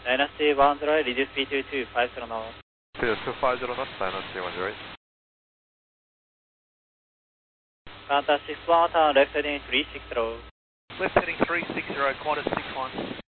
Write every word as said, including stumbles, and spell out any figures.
Dynasty one zero, reduce speed to two five zero knots. two five zero knots, Dynasty one zero. Qantas six one, turn left heading three six zero. Left heading three six zero, Qantas six one.